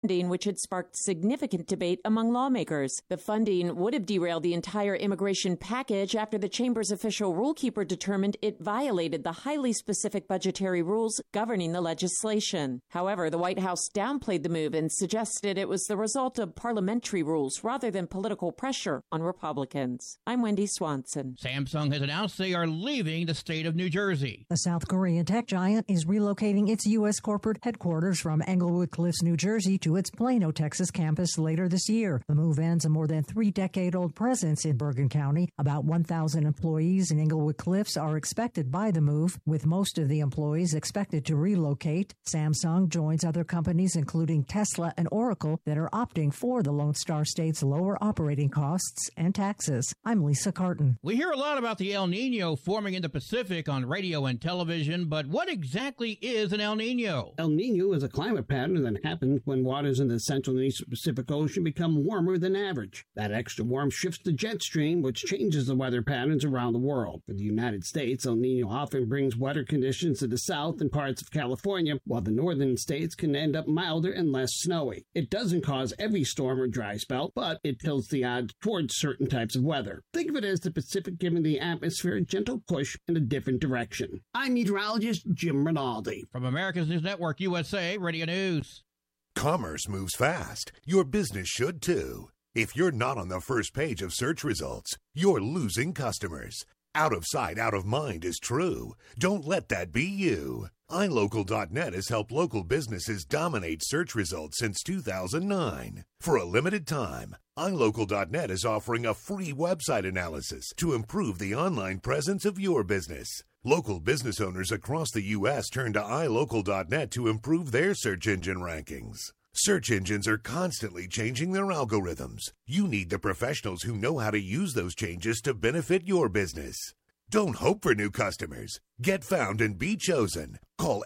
funding, which had sparked significant debate among lawmakers. The funding would have derailed the entire immigration package after the chamber's official rulekeeper determined it violated the highly specific budgetary rules governing the legislation. However, the White House downplayed the move and suggested it was the result of parliamentary rules rather than political pressure on Republicans. I'm Wendy Swanson. Samsung has announced they are leaving the state of New Jersey. The South Korean tech giant is relocating its U.S. corporate headquarters from Englewood Cliffs, New Jersey to its Plano, Texas campus later this year. The move ends a more than 3-decade-old presence in Bergen County. About 1,000 employees in Englewood Cliffs are expected by the move, with most of the employees expected to relocate. Samsung joins other companies, including Tesla and Oracle, that are opting for the Lone Star State's lower operating costs and taxes. I'm Lisa Carton. We hear a lot about the El Nino forming in the Pacific on radio and television, but what exactly is an El Nino? El Nino is a climate pattern that happens when waters in the Central and Eastern Pacific Ocean become warmer than average. That extra warmth shifts the jet stream, which changes the weather patterns around the world. For the United States, El Nino often brings wetter conditions to the south and parts of California, while the northern states can end up milder and less snowy. It doesn't cause every storm or dry spell, but it tilts the odds towards certain types of weather. Think of it as the Pacific giving the atmosphere a gentle push in a different direction. I'm meteorologist Jim Rinaldi. From America's News Network, USA Radio News. Commerce moves fast. Your business should too. If you're not on the first page of search results, you're losing customers. Out of sight, out of mind is true. Don't let that be you. iLocal.net has helped local businesses dominate search results since 2009. For a limited time, iLocal.net is offering a free website analysis to improve the online presence of your business. Local business owners across the U.S. turn to iLocal.net to improve their search engine rankings. Search engines are constantly changing their algorithms. You need the professionals who know how to use those changes to benefit your business. Don't hope for new customers. Get found and be chosen. Call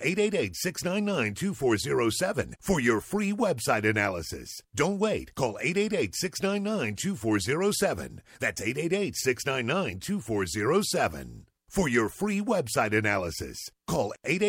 888-699-2407 for your free website analysis. Don't wait. Call 888-699-2407. That's 888-699-2407. For your free website analysis, call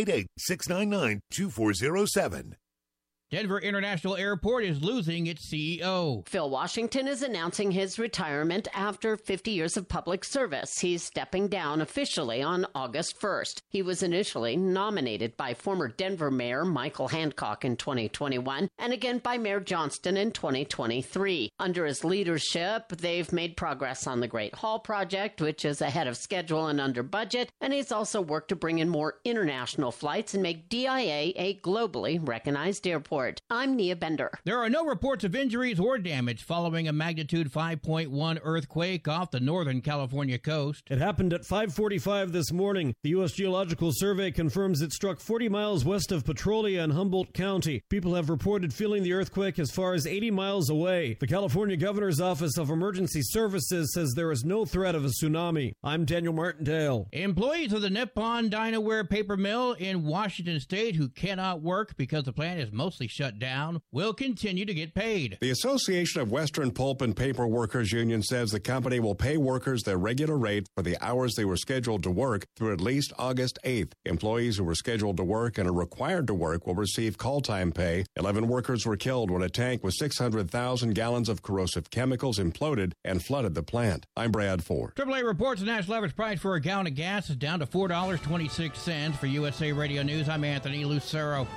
888-699-2407. Denver International Airport is losing its CEO. Phil Washington is announcing his retirement after 50 years of public service. He's stepping down officially on August 1st. He was initially nominated by former Denver Mayor Michael Hancock in 2021 and again by Mayor Johnston in 2023. Under his leadership, they've made progress on the Great Hall project, which is ahead of schedule and under budget, and he's also worked to bring in more international flights and make DIA a globally recognized airport. I'm Nia Bender. There are no reports of injuries or damage following a magnitude 5.1 earthquake off the northern California coast. It happened at 5:45 this morning. The U.S. Geological Survey confirms it struck 40 miles west of Petrolia in Humboldt County. People have reported feeling the earthquake as far as 80 miles away. The California Governor's Office of Emergency Services says there is no threat of a tsunami. I'm Daniel Martindale. Employees of the Nippon Dinaware paper mill in Washington State who cannot work because the plant is mostly shut down will continue to get paid. The Association of Western Pulp and Paper Workers Union says the company will pay workers their regular rate for the hours they were scheduled to work through at least August 8th. Employees who were scheduled to work and are required to work will receive call time pay. 11 workers were killed when a tank with 600,000 gallons of corrosive chemicals imploded and flooded the plant. I'm Brad Ford. AAA reports the national average price for a gallon of gas is down to $4.26. For USA Radio News, I'm Anthony Lucero.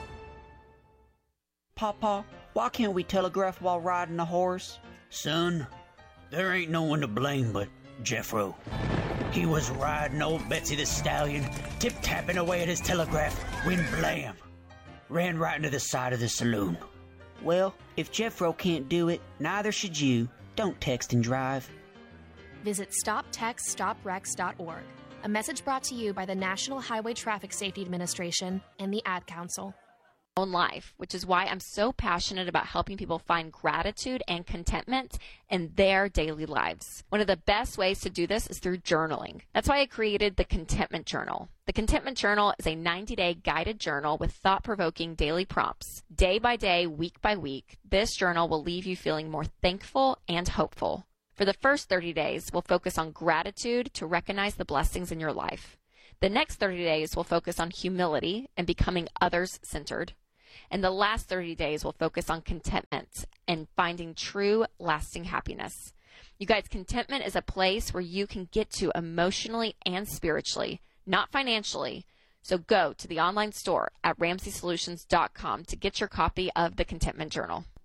Papa, why can't we telegraph while riding a horse? Son, there ain't no one to blame but Jeffro. He was riding old Betsy the Stallion, tip-tapping away at his telegraph when blam! Ran right into the side of the saloon. Well, if Jeffro can't do it, neither should you. Don't text and drive. Visit StopTextStopWrecks.org. A message brought to you by the National Highway Traffic Safety Administration and the Ad Council. Own life, which is why I'm so passionate about helping people find gratitude and contentment in their daily lives. One of the best ways to do this is through journaling. That's why I created the Contentment Journal. The Contentment Journal is a 90-day guided journal with thought-provoking daily prompts. Day by day, week by week, this journal will leave you feeling more thankful and hopeful. For the first 30 days, we'll focus on gratitude to recognize the blessings in your life. The next 30 days will focus on humility and becoming others-centered. And the last 30 days will focus on contentment and finding true, lasting happiness. You guys, contentment is a place where you can get to emotionally and spiritually, not financially. So go to the online store at RamseySolutions.com to get your copy of the Contentment Journal.